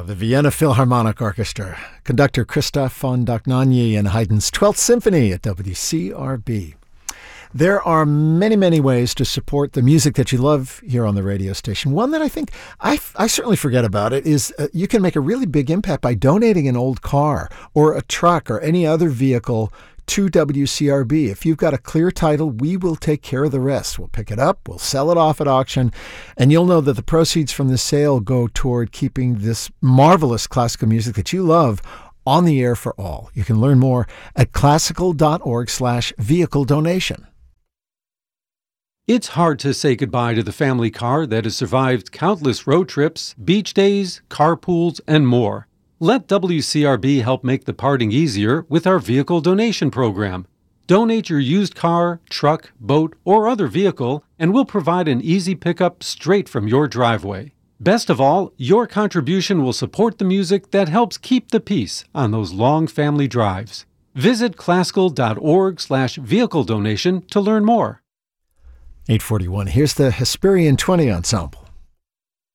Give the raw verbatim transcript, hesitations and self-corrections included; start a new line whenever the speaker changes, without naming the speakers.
the Vienna Philharmonic Orchestra, conductor Christoph von Dohnanyi and Haydn's twelfth Symphony at W C R B. There are many, many ways to support the music that you love here on the radio station. One that I think I, I certainly forget about it is uh, you can make a really big impact by donating an old car or a truck or any other vehicle to W C R B. If you've got a clear title, we will take care of the rest. We'll pick it up, we'll sell it off at auction, and you'll know that the proceeds from the sale go toward keeping this marvelous classical music that you love on the air for all. You can learn more at classical.org slash vehicle donation.
It's hard to say goodbye to the family car that has survived countless road trips, beach days, carpools, and more. Let W C R B help make the parting easier with our vehicle donation program. Donate your used car, truck, boat, or other vehicle, and we'll provide an easy pickup straight from your driveway. Best of all, your contribution will support the music that helps keep the peace on those long family drives. Visit classical.org slash vehicle donation to learn more.
eight forty-one, here's the Hesperian twenty Ensemble.